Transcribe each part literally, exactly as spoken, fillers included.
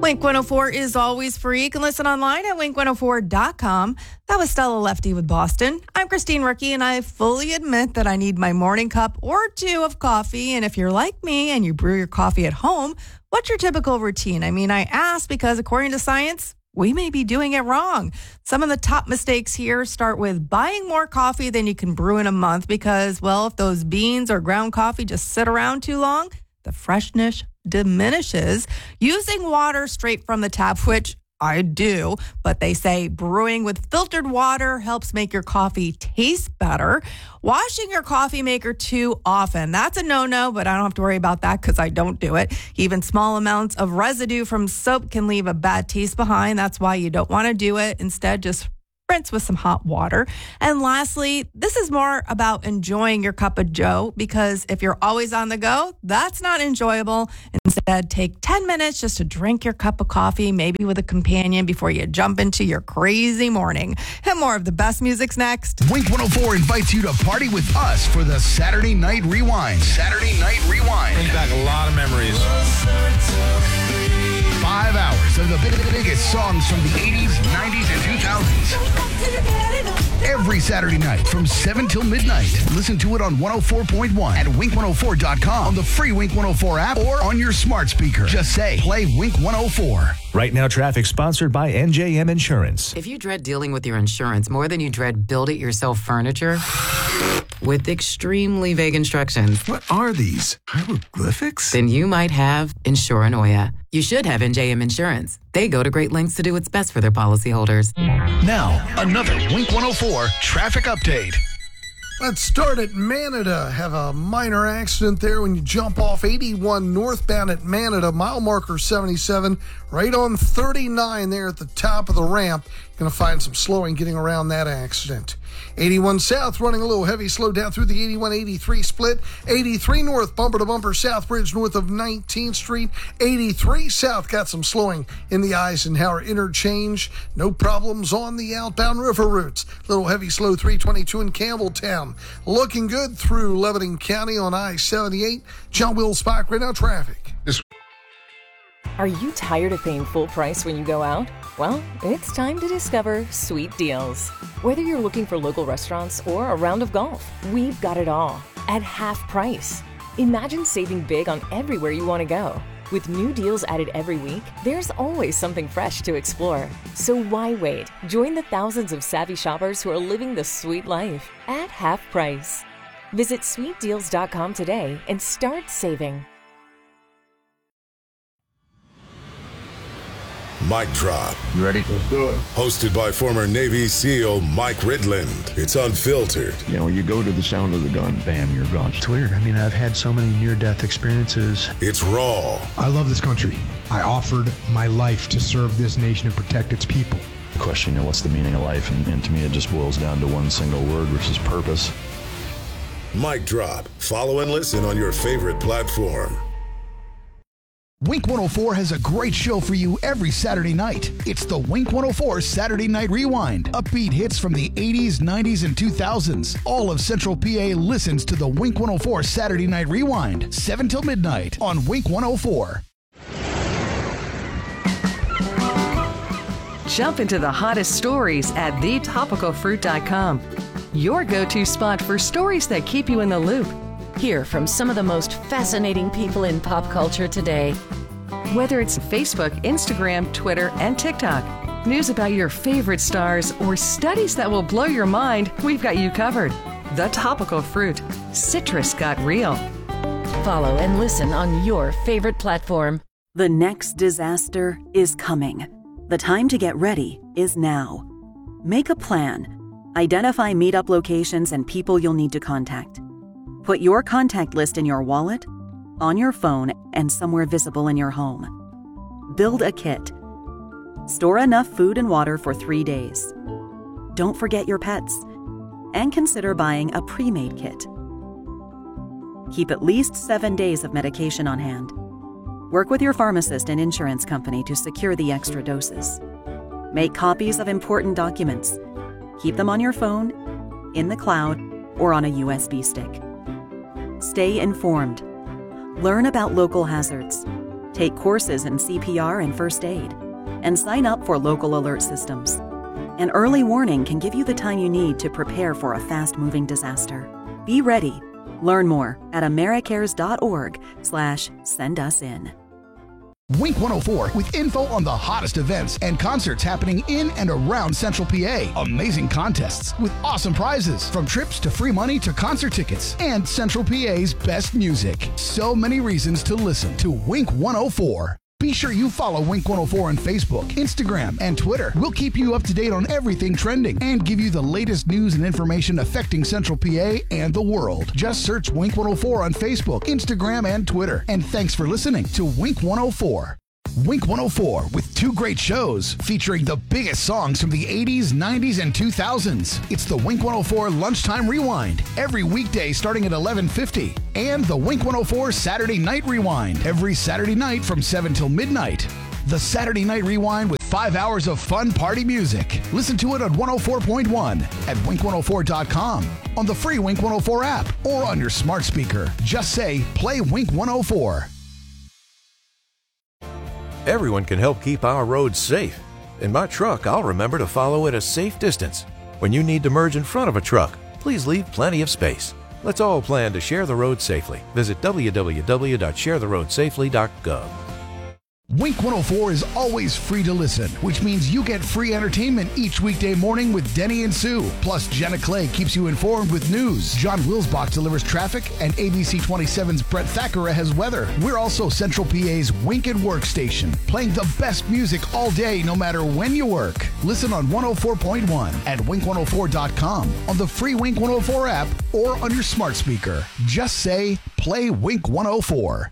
Wink one oh four is always free. You can listen online at wink one oh four dot com. That was Stella Lefty with Boston. I'm Christine Rookie, and I fully admit that I need my morning cup or two of coffee. And if you're like me and you brew your coffee at home, what's your typical routine? I mean, I ask because according to science, we may be doing it wrong. Some of the top mistakes here start with buying more coffee than you can brew in a month because, well, if those beans or ground coffee just sit around too long, the freshness diminishes. Using water straight from the tap, which I do, but they say brewing with filtered water helps make your coffee taste better. Washing your coffee maker too often, that's a no-no, but I don't have to worry about that because I don't do it. Even small amounts of residue from soap can leave a bad taste behind. That's why you don't want to do it. Instead, just rinse with some hot water. And lastly, this is more about enjoying your cup of joe because if you're always on the go, that's not enjoyable. Instead, take ten minutes just to drink your cup of coffee, maybe with a companion before you jump into your crazy morning. And more of the best music's next. Wink one oh four invites you to party with us for the Saturday Night Rewind. Saturday Night Rewind. Brings back a lot of memories. Five hours of the biggest songs from the eighties, nineties, and two thousands. Every Saturday night from seven till midnight. Listen to it on one oh four point one at wink one oh four dot com, on the free Wink one oh four app, or on your smart speaker. Just say, play Wink one oh four. Right Now Traffic, sponsored by N J M Insurance. If you dread dealing with your insurance more than you dread build-it-yourself furniture, with extremely vague instructions, What are these? Hieroglyphics? then you might have Insuranoia. You should have N J M Insurance. They go to great lengths to do what's best for their policyholders. Now, another Wink one oh four traffic update. Let's start at Manada. Have a minor accident there when you jump off eighty-one northbound at Manada, mile marker seventy-seven, right on thirty-nine there at the top of the ramp. You're going to find some slowing getting around that accident. eighty-one south running a little heavy, slow down through the eighty-one eighty-three split. eighty-three north, bumper to bumper, South Bridge north of nineteenth Street. eighty-three south got some slowing in the Eisenhower interchange. No problems on the outbound river routes. Little heavy, slow three twenty-two in Campbelltown. Looking good through Lebanon County on I seventy-eight. John Will Spock right now traffic. Are you tired of paying full price when you go out? Well, it's time to discover Sweet Deals. Whether you're looking for local restaurants or a round of golf, we've got it all at half price. Imagine saving big on everywhere you want to go. With new deals added every week, there's always something fresh to explore. So why wait? Join the thousands of savvy shoppers who are living the sweet life at half price. Visit sweet deals dot com today and start saving. Mic Drop. You ready? Let's do it. Hosted by former Navy SEAL Mike Ridland. It's unfiltered. You know, you go to the sound of the gun, bam, you're gone. It's weird. I mean, I've had so many near-death experiences. It's raw. I love this country. I offered my life to serve this nation and protect its people. The question, you know, what's the meaning of life? And, and to me, it just boils down to one single word, which is purpose. Mic Drop. Follow and listen on your favorite platform. Wink one oh four has a great show for you every Saturday night. It's the Wink one oh four Saturday Night Rewind. Upbeat hits from the eighties, nineties, and two thousands. All of Central P A listens to the Wink one oh four Saturday Night Rewind, seven till midnight on Wink one oh four. Jump into the hottest stories at the topical fruit dot com. Your go-to spot for stories that keep you in the loop. Hear from some of the most fascinating people in pop culture today. Whether it's Facebook, Instagram, Twitter, and TikTok, news about your favorite stars, or studies that will blow your mind, we've got you covered. The Topical Fruit. Citrus got real. Follow and listen on your favorite platform. The next disaster is coming. The time to get ready is now. Make a plan. Identify meetup locations and people you'll need to contact. Put your contact list in your wallet, on your phone, and somewhere visible in your home. Build a kit. Store enough food and water for three days. Don't forget your pets. And consider buying a pre-made kit. Keep at least seven days of medication on hand. Work with your pharmacist and insurance company to secure the extra doses. Make copies of important documents. Keep them on your phone, in the cloud, or on a U S B stick. Stay informed. Learn about local hazards. take courses in C P R and first aid, and sign up for local alert systems. An early warning can give you the time you need to prepare for a fast-moving disaster. Be ready. Learn more at americares.org slash send us in. Wink one oh four with info on the hottest events and concerts happening in and around Central P A. Amazing contests with awesome prizes, from trips to free money to concert tickets, and Central P A's best music. So many reasons to listen to Wink one oh four. Be sure you follow Wink one oh four on Facebook, Instagram, and Twitter. We'll keep you up to date on everything trending and give you the latest news and information affecting Central P A and the world. Just search Wink one oh four on Facebook, Instagram, and Twitter. And thanks for listening to Wink one oh four. Wink one oh four with two great shows featuring the biggest songs from the eighties, nineties, and two thousands. It's the Wink one oh four Lunchtime Rewind every weekday starting at eleven fifty, and the Wink one oh four Saturday Night Rewind every Saturday night from seven till midnight. The Saturday Night Rewind with five hours of fun party music. Listen to it on one oh four point one at wink one oh four dot com, on the free Wink one oh four app, or on your smart speaker. Just say, play Wink one oh four. Everyone can help keep our roads safe. In my truck, I'll remember to follow at a safe distance. When you need to merge in front of a truck, please leave plenty of space. Let's all plan to share the road safely. Visit w w w dot share the road safely dot gov. Wink one oh four is always free to listen, which means you get free entertainment each weekday morning with Denny and Sue. Plus, Jenna Clay keeps you informed with news. John Wilsbach delivers traffic, and A B C twenty-seven's Brett Thackeray has weather. We're also Central P A's Wink and Work station, playing the best music all day, no matter when you work. Listen on one oh four point one at wink one oh four dot com, on the free Wink one oh four app, or on your smart speaker. Just say, play Wink one oh four.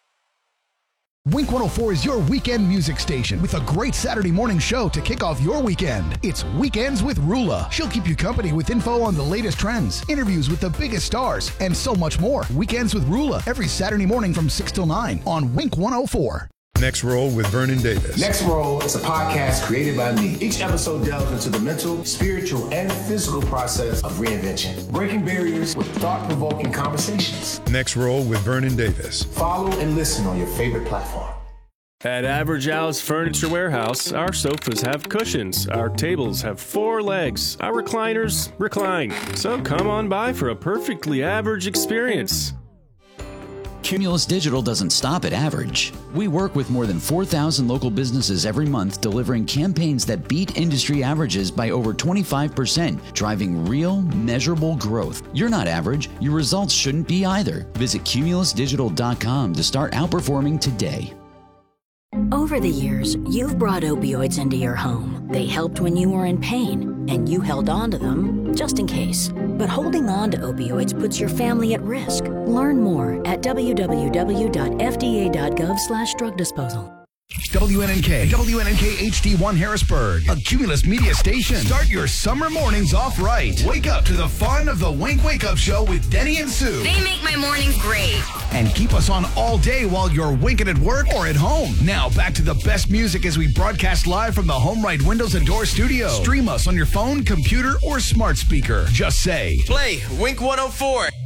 Wink one oh four is your weekend music station with a great Saturday morning show to kick off your weekend. It's Weekends with Rula. She'll keep you company with info on the latest trends, interviews with the biggest stars, and so much more. Weekends with Rula every Saturday morning from six till nine on Wink one oh four. Next Roll with Vernon Davis. Next Roll is a podcast created by me. Each episode delves into the mental, spiritual, and physical process of reinvention, breaking barriers with thought-provoking conversations. Next Roll with Vernon Davis. Follow and listen on your favorite platform. At Average Al's Furniture Warehouse, our sofas have cushions, our tables have four legs, our recliners recline. So come on by for a perfectly average experience. Cumulus Digital doesn't stop at average. We work with more than four thousand local businesses every month, delivering campaigns that beat industry averages by over twenty-five percent, driving real, measurable growth. You're not average. Your results shouldn't be either. Visit cumulus digital dot com to start outperforming today. Over the years, you've brought opioids into your home. They helped when you were in pain, and you held on to them just in case. But holding on to opioids puts your family at risk. Learn more at w w w dot f d a dot gov slash drug disposal. W N N K, W N N K H D one Harrisburg, a Cumulus media station. Start your summer mornings off right. Wake up to the fun of the Wink Wake Up Show with Denny and Sue. They make my mornings great. And keep us on all day while you're winking at work or at home. Now back to the best music as we broadcast live from the Home Right Windows and Door studio. Stream us on your phone, computer, or smart speaker. Just say, play Wink one oh four.